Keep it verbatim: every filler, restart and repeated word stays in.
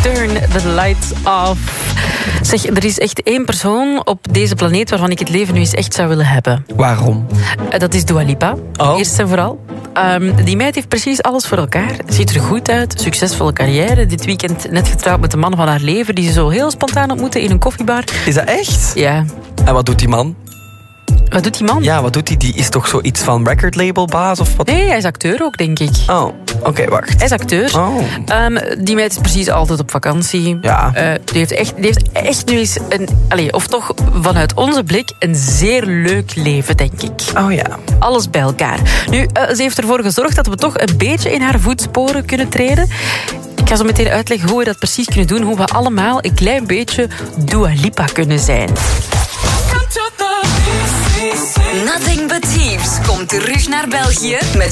Turn the Lights Off. Zeg, er is echt één persoon op deze planeet waarvan ik het leven nu eens echt zou willen hebben. Waarom? Dat is Dua Lipa, oh. eerst en vooral. Um, die meid heeft precies alles voor elkaar. Ziet er goed uit, succesvolle carrière. Dit weekend net getrouwd met de man van haar leven, die ze zo heel spontaan ontmoette in een koffiebar. Is dat echt? Ja. En wat doet die man? Wat doet die man? Ja, wat doet hij? Die is toch zoiets van recordlabelbaas of wat? Nee, hij is acteur ook, denk ik. Oh, oké, okay, wacht. Hij is acteur. Oh. Um, die meid is precies altijd op vakantie. Ja. Uh, die, heeft echt, die heeft echt nu eens een... Allez, of toch vanuit onze blik een zeer leuk leven, denk ik. Oh ja. Alles bij elkaar. Nu, uh, ze heeft ervoor gezorgd dat we toch een beetje in haar voetsporen kunnen treden. Ik ga zo meteen uitleggen hoe we dat precies kunnen doen. Hoe we allemaal een klein beetje Dua Lipa kunnen zijn. Nothing But Thieves komt terug naar België met